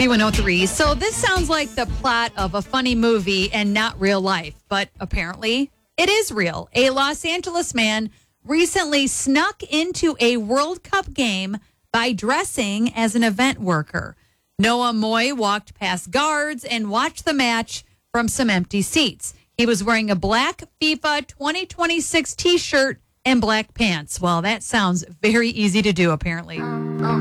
B103. So this sounds like the plot of a funny movie and not real life, but apparently it is real. A Los Angeles man recently snuck into a World Cup game by dressing as an event worker. Noah Moy walked past guards and watched the match from some empty seats. He was wearing a black FIFA 2026 T-shirt and black pants. Well, that sounds very easy to do, apparently.